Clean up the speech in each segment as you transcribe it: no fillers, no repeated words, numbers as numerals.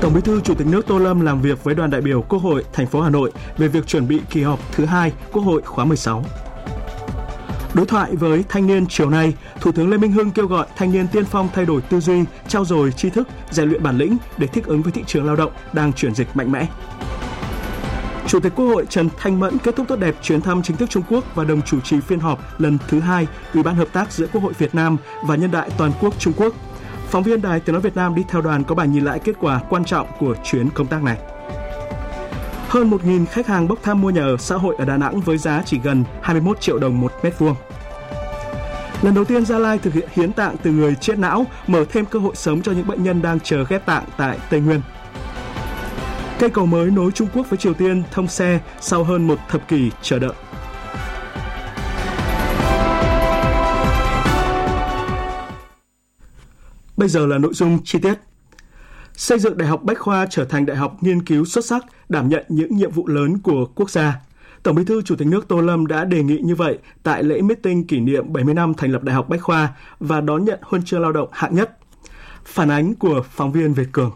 Tổng Bí thư Chủ tịch nước Tô Lâm làm việc với đoàn đại biểu Quốc hội thành phố Hà Nội về việc chuẩn bị kỳ họp thứ 2 Quốc hội khóa 16. Đối thoại với thanh niên chiều nay, Thủ tướng Lê Minh Hưng kêu gọi thanh niên tiên phong thay đổi tư duy, trau dồi tri thức, rèn luyện bản lĩnh để thích ứng với thị trường lao động đang chuyển dịch mạnh mẽ. Chủ tịch Quốc hội Trần Thanh Mẫn kết thúc tốt đẹp chuyến thăm chính thức Trung Quốc và đồng chủ trì phiên họp lần thứ 2 Ủy ban hợp tác giữa Quốc hội Việt Nam và Nhân đại Toàn quốc Trung Quốc. Phóng viên Đài Tiếng nói Việt Nam đi theo đoàn có bài nhìn lại kết quả quan trọng của chuyến công tác này. Hơn 1.000 khách hàng bốc thăm mua nhà ở xã hội ở Đà Nẵng với giá chỉ gần 21 triệu đồng một mét vuông. Lần đầu tiên Gia Lai thực hiện hiến tạng từ người chết não, mở thêm cơ hội sống cho những bệnh nhân đang chờ ghép tạng tại Tây Nguyên. Cây cầu mới nối Trung Quốc với Triều Tiên thông xe sau hơn một thập kỷ chờ đợi. Bây giờ là nội dung chi tiết. Xây dựng Đại học Bách khoa trở thành đại học nghiên cứu xuất sắc, đảm nhận những nhiệm vụ lớn của quốc gia. Tổng Bí thư Chủ tịch nước Tô Lâm đã đề nghị như vậy tại lễ meeting kỷ niệm 70 năm thành lập Đại học Bách khoa và đón nhận huân chương lao động hạng nhất. Phản ánh của phóng viên Việt Cường.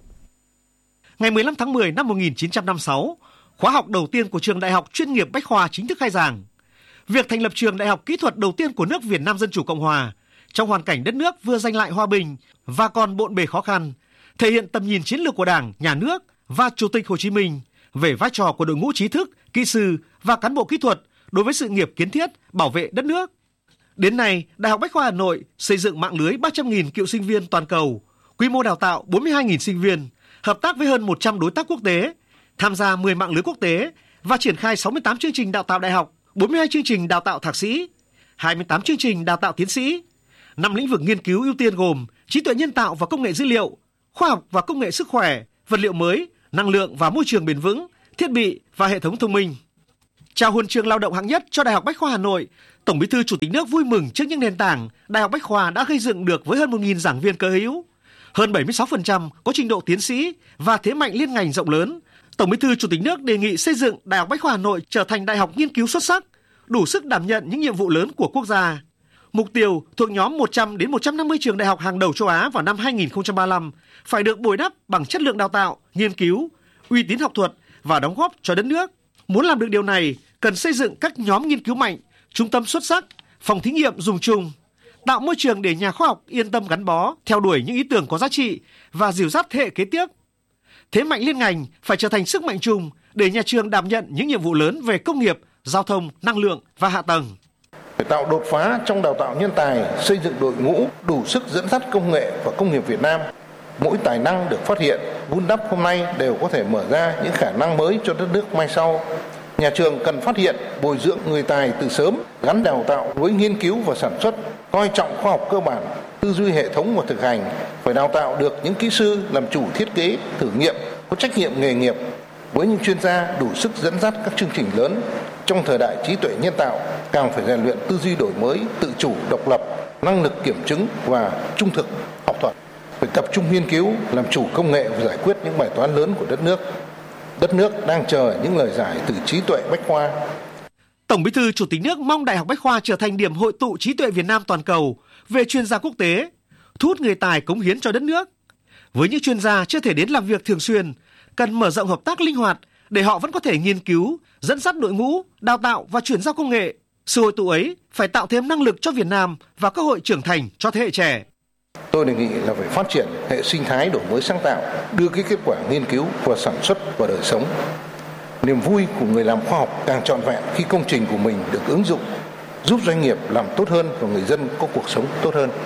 Ngày 15 tháng 10 năm 1956, khóa học đầu tiên của trường Đại học chuyên nghiệp Bách khoa chính thức khai giảng. Việc thành lập trường đại học kỹ thuật đầu tiên của nước Việt Nam Dân chủ Cộng hòa trong hoàn cảnh đất nước vừa giành lại hòa bình và còn bộn bề khó khăn, thể hiện tầm nhìn chiến lược của Đảng, Nhà nước và Chủ tịch Hồ Chí Minh về vai trò của đội ngũ trí thức, kỹ sư và cán bộ kỹ thuật đối với sự nghiệp kiến thiết, bảo vệ đất nước. Đến nay, Đại học Bách khoa Hà Nội xây dựng mạng lưới 300.000 cựu sinh viên toàn cầu, quy mô đào tạo 42.000 sinh viên, hợp tác với hơn 100 đối tác quốc tế, tham gia 10 mạng lưới quốc tế và triển khai 68 chương trình đào tạo đại học, 42 chương trình đào tạo thạc sĩ, 28 chương trình đào tạo tiến sĩ. 5 lĩnh vực nghiên cứu ưu tiên gồm trí tuệ nhân tạo và công nghệ dữ liệu, khoa học và công nghệ sức khỏe, vật liệu mới, năng lượng và môi trường bền vững, thiết bị và hệ thống thông minh. Trao huân chương lao động hạng nhất cho Đại học Bách khoa Hà Nội, Tổng Bí thư Chủ tịch nước vui mừng trước những nền tảng Đại học Bách khoa đã gây dựng được với hơn 1.000 giảng viên cơ hữu. Hơn 76% có trình độ tiến sĩ và thế mạnh liên ngành rộng lớn. Tổng Bí thư Chủ tịch nước đề nghị xây dựng Đại học Bách khoa Hà Nội trở thành đại học nghiên cứu xuất sắc, đủ sức đảm nhận những nhiệm vụ lớn của quốc gia. Mục tiêu thuộc nhóm 100 đến 150 trường đại học hàng đầu châu Á vào năm 2035 phải được bồi đắp bằng chất lượng đào tạo, nghiên cứu, uy tín học thuật và đóng góp cho đất nước. Muốn làm được điều này, cần xây dựng các nhóm nghiên cứu mạnh, trung tâm xuất sắc, phòng thí nghiệm dùng chung, tạo môi trường để nhà khoa học yên tâm gắn bó, theo đuổi những ý tưởng có giá trị và dìu dắt thế hệ kế tiếp. Thế mạnh liên ngành phải trở thành sức mạnh chung để nhà trường đảm nhận những nhiệm vụ lớn về công nghiệp, giao thông, năng lượng và hạ tầng. Phải tạo đột phá trong đào tạo nhân tài, xây dựng đội ngũ đủ sức dẫn dắt công nghệ và công nghiệp Việt Nam. Mỗi tài năng được phát hiện, vun đắp hôm nay đều có thể mở ra những khả năng mới cho đất nước mai sau. Nhà trường cần phát hiện, bồi dưỡng người tài từ sớm, gắn đào tạo với nghiên cứu và sản xuất, coi trọng khoa học cơ bản, tư duy hệ thống và thực hành, phải đào tạo được những kỹ sư làm chủ thiết kế, thử nghiệm, có trách nhiệm nghề nghiệp, với những chuyên gia đủ sức dẫn dắt các chương trình lớn. Trong thời đại trí tuệ nhân tạo, càng phải rèn luyện tư duy đổi mới, tự chủ, độc lập, năng lực kiểm chứng và trung thực học thuật. Phải tập trung nghiên cứu, làm chủ công nghệ và giải quyết những bài toán lớn của đất nước. Đất nước đang chờ những lời giải từ trí tuệ Bách khoa. Tổng Bí thư Chủ tịch nước mong Đại học Bách khoa trở thành điểm hội tụ trí tuệ Việt Nam toàn cầu về chuyên gia quốc tế, thu hút người tài cống hiến cho đất nước. Với những chuyên gia chưa thể đến làm việc thường xuyên, cần mở rộng hợp tác linh hoạt để họ vẫn có thể nghiên cứu, dẫn dắt đội ngũ, đào tạo và chuyển giao công nghệ. Sự hội tụ ấy phải tạo thêm năng lực cho Việt Nam và cơ hội trưởng thành cho thế hệ trẻ. Tôi đề nghị là phải phát triển hệ sinh thái đổi mới sáng tạo, đưa cái kết quả nghiên cứu và sản xuất vào đời sống. Niềm vui của người làm khoa học càng trọn vẹn khi công trình của mình được ứng dụng, giúp doanh nghiệp làm tốt hơn và người dân có cuộc sống tốt hơn.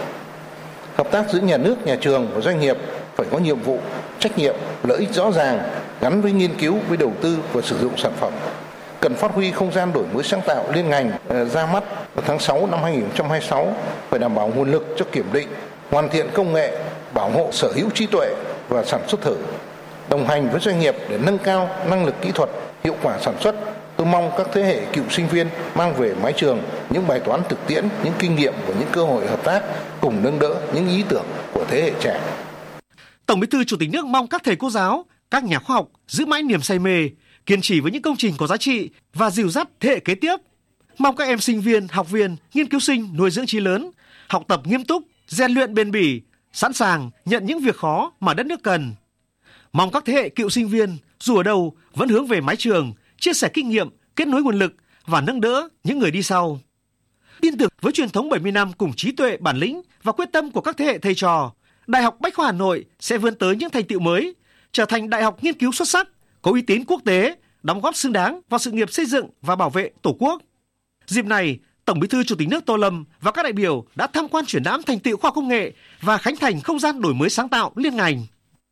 Hợp tác giữa nhà nước, nhà trường và doanh nghiệp phải có nhiệm vụ, trách nhiệm, lợi ích rõ ràng, gắn với nghiên cứu, với đầu tư và sử dụng sản phẩm. Cần phát huy không gian đổi mới sáng tạo liên ngành ra mắt vào tháng 6 năm 2026, phải đảm bảo nguồn lực cho kiểm định, hoàn thiện công nghệ, bảo hộ sở hữu trí tuệ và sản xuất thử, đồng hành với doanh nghiệp để nâng cao năng lực kỹ thuật, hiệu quả sản xuất. Tôi mong các thế hệ cựu sinh viên mang về mái trường những bài toán thực tiễn, những kinh nghiệm và những cơ hội hợp tác, cùng nâng đỡ những ý tưởng của thế hệ trẻ. Tổng Bí thư Chủ tịch nước mong các thầy cô giáo, các nhà khoa học giữ mãi niềm say mê, kiên trì với những công trình có giá trị và dìu dắt thế hệ kế tiếp. Mong các em sinh viên, học viên, nghiên cứu sinh nuôi dưỡng trí lớn, học tập nghiêm túc, rèn luyện bền bỉ, sẵn sàng nhận những việc khó mà đất nước cần. Mong các thế hệ cựu sinh viên dù ở đâu vẫn hướng về mái trường, chia sẻ kinh nghiệm, kết nối nguồn lực và nâng đỡ những người đi sau. Tin tưởng với truyền thống 70 năm cùng trí tuệ, bản lĩnh và quyết tâm của các thế hệ thầy trò, Đại học Bách khoa Hà Nội sẽ vươn tới những thành tựu mới, trở thành đại học nghiên cứu xuất sắc, có uy tín quốc tế, đóng góp xứng đáng vào sự nghiệp xây dựng và bảo vệ Tổ quốc. Dịp này, Tổng Bí thư Chủ tịch nước Tô Lâm và các đại biểu đã tham quan triển lãm thành tựu khoa học công nghệ và khánh thành không gian đổi mới sáng tạo liên ngành.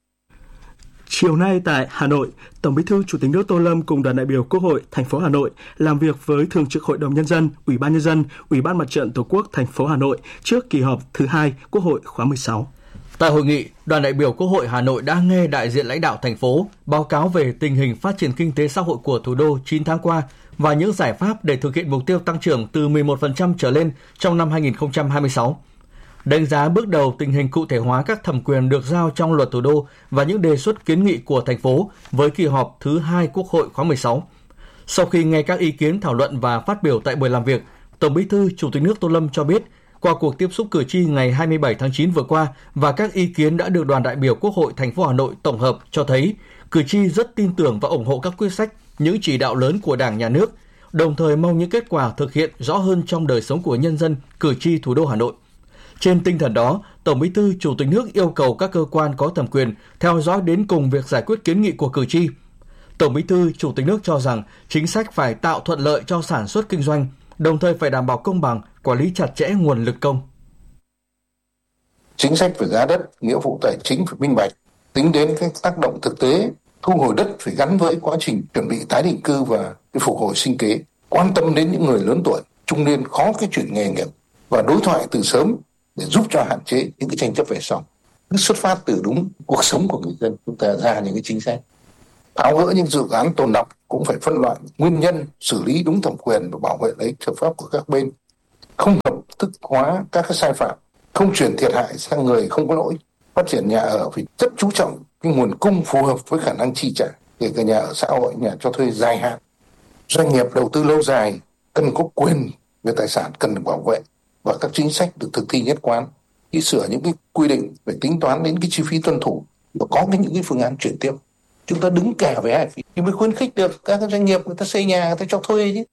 Chiều nay tại Hà Nội, Tổng Bí thư Chủ tịch nước Tô Lâm cùng đoàn đại biểu Quốc hội thành phố Hà Nội làm việc với Thường trực Hội đồng Nhân dân, Ủy ban Nhân dân, Ủy ban Mặt trận Tổ quốc thành phố Hà Nội trước kỳ họp thứ 2 Quốc hội khóa 16. Tại hội nghị, đoàn đại biểu Quốc hội Hà Nội đã nghe đại diện lãnh đạo thành phố báo cáo về tình hình phát triển kinh tế xã hội của thủ đô 9 tháng qua và những giải pháp để thực hiện mục tiêu tăng trưởng từ 11% trở lên trong năm 2026. Đánh giá bước đầu tình hình cụ thể hóa các thẩm quyền được giao trong luật thủ đô và những đề xuất kiến nghị của thành phố với kỳ họp thứ 2 Quốc hội khóa 16. Sau khi nghe các ý kiến thảo luận và phát biểu tại buổi làm việc, Tổng Bí thư Chủ tịch nước Tô Lâm cho biết, qua cuộc tiếp xúc cử tri ngày 27 tháng 9 vừa qua và các ý kiến đã được đoàn đại biểu Quốc hội thành phố Hà Nội tổng hợp cho thấy, cử tri rất tin tưởng và ủng hộ các quyết sách, những chỉ đạo lớn của Đảng, Nhà nước, đồng thời mong những kết quả thực hiện rõ hơn trong đời sống của nhân dân, cử tri thủ đô Hà Nội. Trên tinh thần đó, Tổng Bí thư Chủ tịch nước yêu cầu các cơ quan có thẩm quyền theo dõi đến cùng việc giải quyết kiến nghị của cử tri. Tổng Bí thư Chủ tịch nước cho rằng chính sách phải tạo thuận lợi cho sản xuất kinh doanh, đồng thời phải đảm bảo công bằng, quản lý chặt chẽ nguồn lực công. Chính sách về giá đất, nghĩa vụ tài chính phải minh bạch, tính đến các tác động thực tế, thu hồi đất phải gắn với quá trình chuẩn bị tái định cư và phục hồi sinh kế, quan tâm đến những người lớn tuổi, trung niên khó cái chuyển nghề nghiệp và đối thoại từ sớm để giúp cho hạn chế những cái tranh chấp về sau. Cứ xuất phát từ đúng cuộc sống của người dân, chúng ta ra những cái chính sách. Tháo gỡ những dự án tồn đọng cũng phải phân loại nguyên nhân, xử lý đúng thẩm quyền và bảo vệ lợi ích hợp pháp của các bên. Không hợp thức hóa các cái sai phạm, không chuyển thiệt hại sang người không có lỗi. Phát triển nhà ở phải rất chú trọng cái nguồn cung phù hợp với khả năng chi trả, kể cả nhà ở xã hội, nhà cho thuê dài hạn. Doanh nghiệp đầu tư lâu dài cần có quyền về tài sản cần được bảo vệ và các chính sách được thực thi nhất quán. Khi sửa những cái quy định về tính toán đến cái chi phí tuân thủ và có những cái phương án chuyển tiếp. Chúng ta đứng cả với ai thì mới khuyến khích được các doanh nghiệp người ta xây nhà, người ta cho thuê chứ.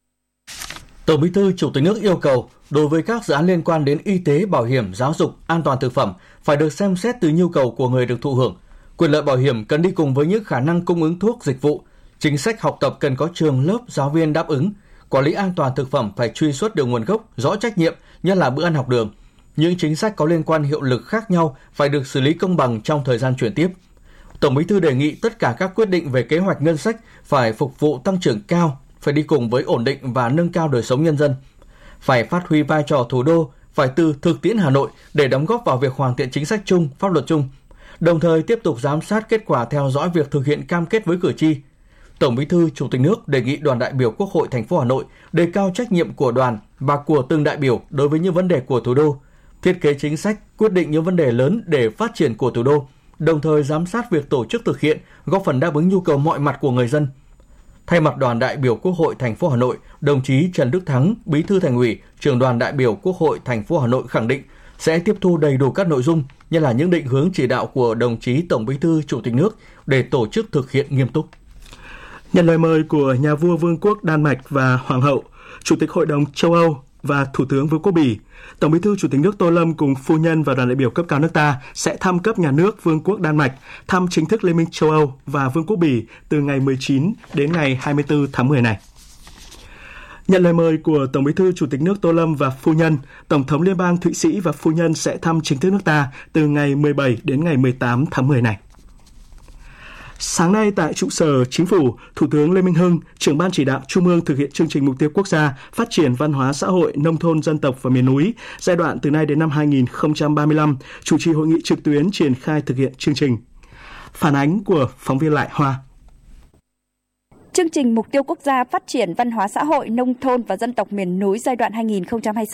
Tổng Bí thư Chủ tịch nước yêu cầu đối với các dự án liên quan đến y tế, bảo hiểm, giáo dục, an toàn thực phẩm phải được xem xét từ nhu cầu của người được thụ hưởng. Quyền lợi bảo hiểm cần đi cùng với những khả năng cung ứng thuốc, dịch vụ. Chính sách học tập cần có trường, lớp, giáo viên đáp ứng. Quản lý an toàn thực phẩm phải truy xuất được nguồn gốc, rõ trách nhiệm, nhất là bữa ăn học đường. Những chính sách có liên quan hiệu lực khác nhau phải được xử lý công bằng trong thời gian chuyển tiếp. Tổng Bí thư đề nghị tất cả các quyết định về kế hoạch ngân sách phải phục vụ tăng trưởng cao, phải đi cùng với ổn định và nâng cao đời sống nhân dân. Phải phát huy vai trò thủ đô, phải từ thực tiễn Hà Nội để đóng góp vào việc hoàn thiện chính sách chung, pháp luật chung. Đồng thời tiếp tục giám sát kết quả theo dõi việc thực hiện cam kết với cử tri. Tổng Bí thư Chủ tịch nước đề nghị đoàn đại biểu Quốc hội thành phố Hà Nội đề cao trách nhiệm của đoàn và của từng đại biểu đối với những vấn đề của thủ đô, thiết kế chính sách, quyết định những vấn đề lớn để phát triển của thủ đô, đồng thời giám sát việc tổ chức thực hiện, góp phần đáp ứng nhu cầu mọi mặt của người dân. Thay mặt đoàn đại biểu Quốc hội thành phố Hà Nội, đồng chí Trần Đức Thắng, Bí thư Thành ủy, Trưởng đoàn đại biểu Quốc hội thành phố Hà Nội khẳng định sẽ tiếp thu đầy đủ các nội dung như là những định hướng chỉ đạo của đồng chí Tổng Bí thư Chủ tịch nước để tổ chức thực hiện nghiêm túc. Nhận lời mời của nhà vua Vương quốc Đan Mạch và Hoàng hậu, Chủ tịch Hội đồng châu Âu và Thủ tướng Vương quốc Bỉ, Tổng Bí thư Chủ tịch nước Tô Lâm cùng phu nhân và đoàn đại biểu cấp cao nước ta sẽ thăm cấp nhà nước Vương quốc Đan Mạch, thăm chính thức Liên minh châu Âu và Vương quốc Bỉ từ ngày 19 đến ngày 24 tháng 10 này. Nhận lời mời của Tổng Bí thư Chủ tịch nước Tô Lâm và phu nhân, Tổng thống Liên bang Thụy Sĩ và phu nhân sẽ thăm chính thức nước ta từ ngày 17 đến ngày 18 tháng 10 này. Sáng nay tại trụ sở Chính phủ, Thủ tướng Lê Minh Hưng, trưởng ban chỉ đạo Trung ương thực hiện chương trình mục tiêu quốc gia phát triển văn hóa xã hội nông thôn dân tộc và miền núi giai đoạn từ nay đến năm 2035, chủ trì hội nghị trực tuyến triển khai thực hiện chương trình. Phản ánh của phóng viên Lại Hoa. Chương trình mục tiêu quốc gia phát triển văn hóa xã hội nông thôn và dân tộc miền núi giai đoạn 2026